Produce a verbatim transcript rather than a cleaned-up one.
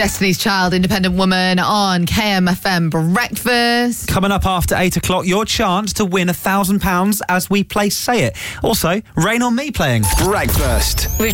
Destiny's Child, Independent Woman on K M F M Breakfast. Coming up after eight o'clock, your chance to win a thousand pounds as we play Say It. Also, Rain on Me playing. Breakfast.